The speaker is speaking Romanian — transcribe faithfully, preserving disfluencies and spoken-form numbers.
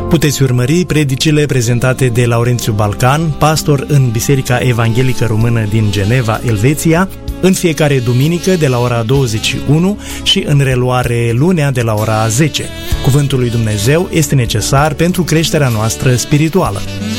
Puteți urmări predicile prezentate de Laurențiu Balcan, pastor în Biserica Evanghelică Română din Geneva, Elveția, în fiecare duminică de la ora douăzeci și unu și în reluare lunea de la ora zece. Cuvântul lui Dumnezeu este necesar pentru creșterea noastră spirituală.